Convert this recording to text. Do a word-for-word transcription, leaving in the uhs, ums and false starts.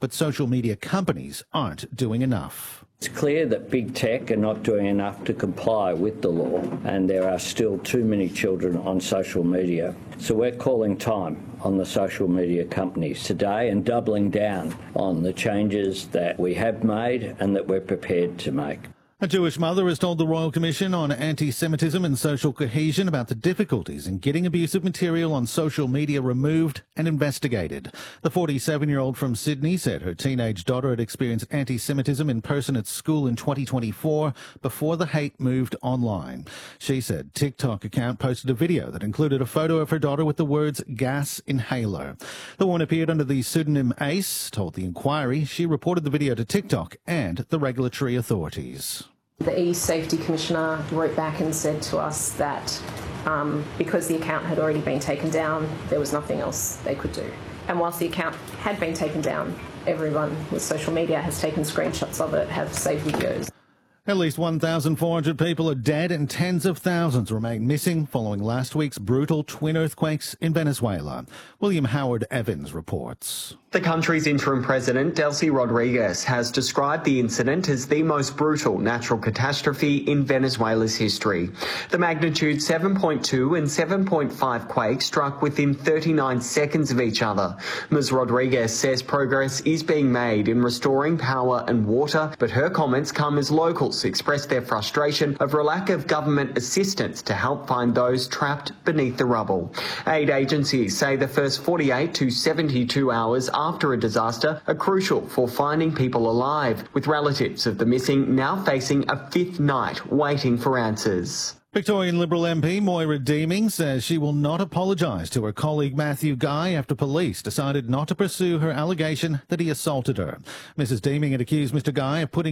but social media companies aren't doing enough. It's clear that big tech are not doing enough to comply with the law, and there are still too many children on social media. So we're calling time on the social media companies today and doubling down on the changes that we have made and that we're prepared to make. A Jewish mother has told the Royal Commission on Anti-Semitism and Social Cohesion about the difficulties in getting abusive material on social media removed and investigated. The forty-seven-year-old from Sydney said her teenage daughter had experienced anti-Semitism in person at school in twenty twenty-four before the hate moved online. She said TikTok account posted a video that included a photo of her daughter with the words gas inhaler. The woman appeared under the pseudonym Ace, told the inquiry she reported the video to TikTok and the regulatory authorities. The e-Safety Commissioner wrote back and said to us that um, because the account had already been taken down, there was nothing else they could do. And whilst the account had been taken down, everyone with social media has taken screenshots of it, have saved videos. At least one thousand four hundred people are dead and tens of thousands remain missing following last week's brutal twin earthquakes in Venezuela. William Howard Evans reports. The country's interim president, Delcy Rodriguez, has described the incident as the most brutal natural catastrophe in Venezuela's history. The magnitude seven point two and seven point five quakes struck within thirty-nine seconds of each other. Miz Rodriguez says progress is being made in restoring power and water, but her comments come as locals expressed their frustration over a lack of government assistance to help find those trapped beneath the rubble. Aid agencies say the first forty-eight to seventy-two hours after a disaster are crucial for finding people alive, with relatives of the missing now facing a fifth night waiting for answers. Victorian Liberal M P Moira Deeming says she will not apologise to her colleague Matthew Guy after police decided not to pursue her allegation that he assaulted her. Missus Deeming had accused Mr Guy of putting